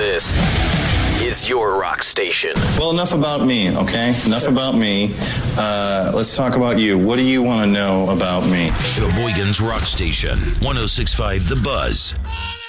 This is your rock station. Well, enough about me, okay? Enough about me. Let's talk about you. What do you want to know about me? Sheboygan's Rock Station, 106.5 The Buzz.